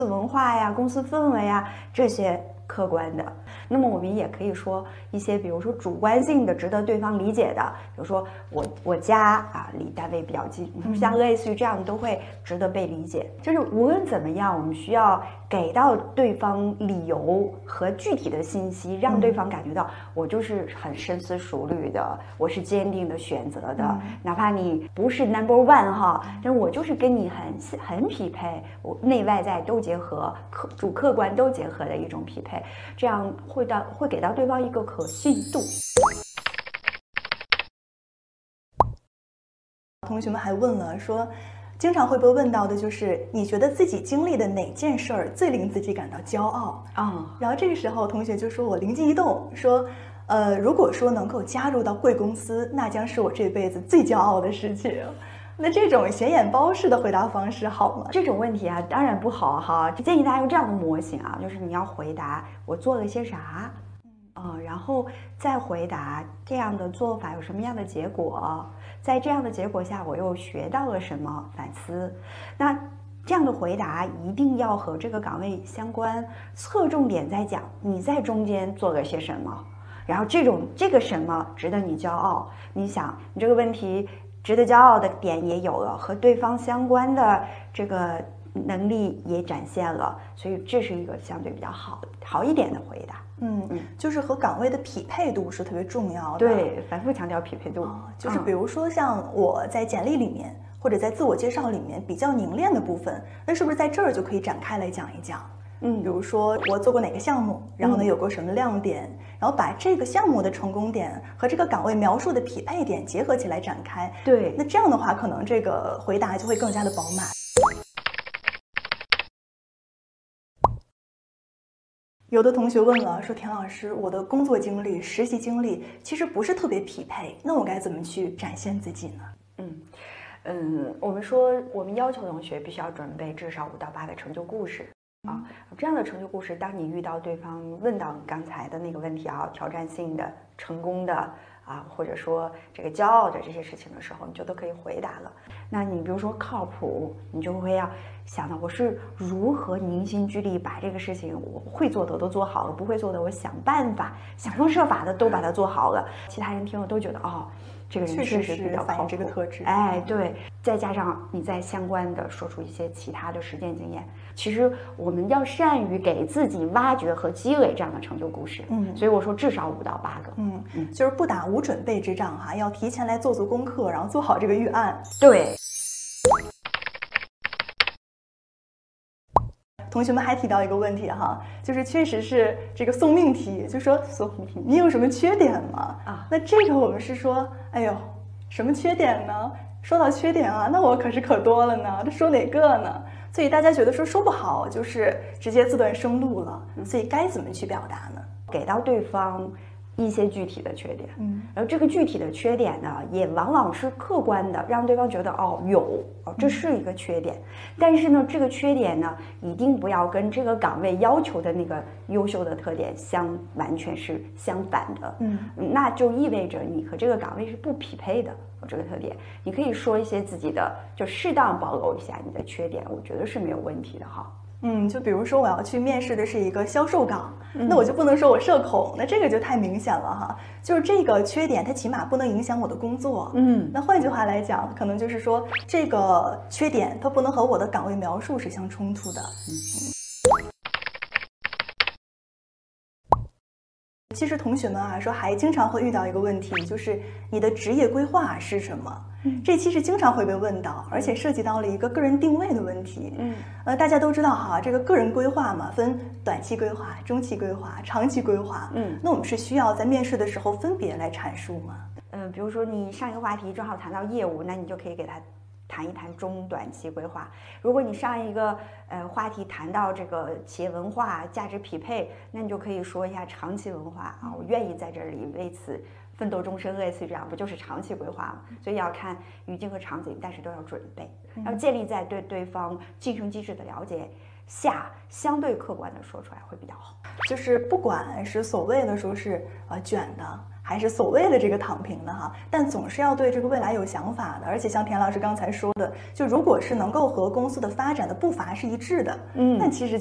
文化呀、公司氛围呀这些客观的。那么我们也可以说一些，比如说主观性的、值得对方理解的，比如说我家啊离单位比较近，像类似于这样都会值得被理解。就是无论怎么样，我们需要给到对方理由和具体的信息，让对方感觉到我就是很深思熟虑的，我是坚定的选择的，哪怕你不是 No.1哈，但我就是跟你很匹配，我内外在都结合，主客观都结合的一种匹配，这样会给到对方一个可信度。 同学们还问了说，经常会被问到的就是你觉得自己经历的哪件事儿最令自己感到骄傲啊？然后这个时候同学就说，我灵机一动说，如果说能够加入到贵公司，那将是我这辈子最骄傲的事情。那这种显眼包式的回答方式好吗？ 这种问题啊，当然不好哈。建议大家用这样的模型啊，就是你要回答我做了些啥，然后再回答这样的做法有什么样的结果，在这样的结果下我又学到了什么，反思。那这样的回答一定要和这个岗位相关，侧重点在讲你在中间做了些什么，然后这个什么值得你骄傲。你想，你这个问题值得骄傲的点也有了，和对方相关的这个能力也展现了，所以这是一个相对比较好一点的回答。 就是和岗位的匹配度是特别重要的。 对，反复强调匹配度。 就是比如说像我在简历里面或者在自我介绍里面比较凝练的部分，那是不是在这儿就可以展开来讲一讲？比如说我做过哪个项目，然后呢有过什么亮点，然后把这个项目的成功点和这个岗位描述的匹配点结合起来展开。 对， 那这样的话，可能这个回答就会更加的饱满。有的同学问了，说田老师，我的工作经历、实习经历其实不是特别匹配，那我该怎么去展现自己呢？ 我们说我们要求同学必须要准备至少5到8个成就故事啊，这样的成就故事，当你遇到对方问到你刚才的那个问题啊，挑战性的、成功的啊，或者说这个骄傲的这些事情的时候，你就都可以回答了。那你比如说靠谱，你就会要想到我是如何凝心聚力把这个事情我会做的都做好了，不会做的我想办法、想方设法的都把它做好了。其他人听了都觉得这个人确实比较靠谱， 这个特质。 对，再加上你再相关的说出一些其他的实践经验，其实我们要善于给自己挖掘和积累这样的成就故事。所以我说至少5到8个。 就是不打无准备之仗哈，要提前来做功课，然后做好这个预案。 对。 同学们还提到一个问题哈，就是确实是这个送命题，就说你有什么缺点吗？那这个我们是说，哎呦，什么缺点呢？说到缺点啊，那我可多了呢，这说哪个呢？所以大家觉得说不好，就是直接自断生路了。所以该怎么去表达呢？ 给到对方一些具体的缺点，然后这个具体的缺点呢，也往往是客观的，让对方觉得这是一个缺点。但是呢，这个缺点呢，一定不要跟这个岗位要求的那个优秀的特点完全是相反的。那就意味着你和这个岗位是不匹配的。这个特点，你可以说一些自己的，就适当暴露一下你的缺点，我觉得是没有问题的哈。 就比如说我要去面试的是一个销售岗，那我就不能说我社恐，那这个就太明显了哈。就是这个缺点，它起码不能影响我的工作。那换句话来讲，可能就是说这个缺点它不能和我的岗位描述是相冲突的。其实同学们啊，说还经常会遇到一个问题，就是你的职业规划是什么？这其实经常会被问到，而且涉及到了一个个人定位的问题。大家都知道哈，这个个人规划嘛，分短期规划、中期规划、长期规划。那我们是需要在面试的时候分别来阐述吗？ 比如说你上一个话题正好谈到业务，那你就可以给他谈一谈中短期规划。如果你上一个话题谈到这个企业文化、价值匹配，那你就可以说一下长期文化啊，我愿意在这里为此奋斗终身，类似于这样，不就是长期规划吗？所以要看语境和场景，但是都要准备，要建立在对对方晋升机制的了解下，相对客观的说出来会比较好。 就是不管是所谓的说是卷的， 还是所谓的这个躺平的哈，但总是要对这个未来有想法的。而且像田老师刚才说的，就如果是能够和公司的发展的步伐是一致的，那其实